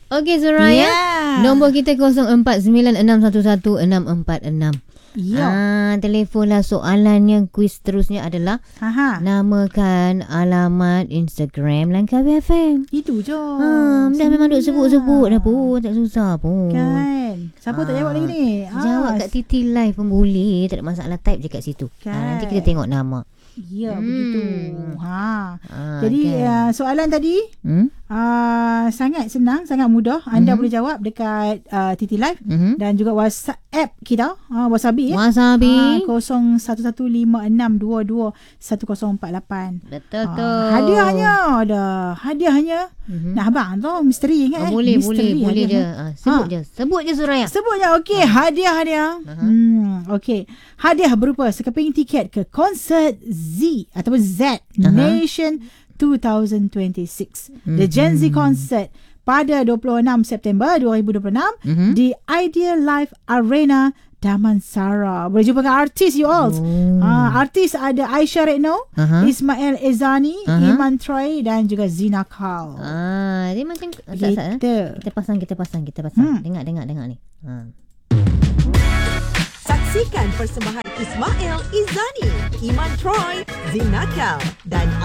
Okey Suraya. Nombor kita 0496116446. Telefonlah. Soalannya, kuis terusnya adalah namakan alamat Instagram Langkawi FM. Itu je. Dah memang duk sebut-sebut dah pun. Tak susah pun. Kan. Siapa tak jawab lagi ni? Jawab kat Titi Live pun boleh. Tak ada masalah. Type je kat situ. Nanti kita tengok nama. Ya, begitu. Jadi kan. Soalan tadi sangat senang, sangat mudah. Anda boleh jawab dekat TT Live dan juga WhatsApp kita, Wasabi ya. Wasabi 0171522148. Betul tu. Hadiahnya nak abang tu misteri ingat boleh je. Sebut je Suraya. Sebut je. Okey, hadiah. Okey. Hadiah berupa sekeping tiket ke konsert Z ataupun Z Nation 2026. The Gen Z Concert pada 26 September 2026 di Idea Live Arena Damansara. Boleh jumpa dengan artis you all. Artis ada Aisyah Retno, Ismail Ezani, Iman Troy dan juga Zina Kal. Dia macam kita pasang. Dengar ni. Saksikan persembahan Ismail Izani, Iman Troy, Zina Kal dan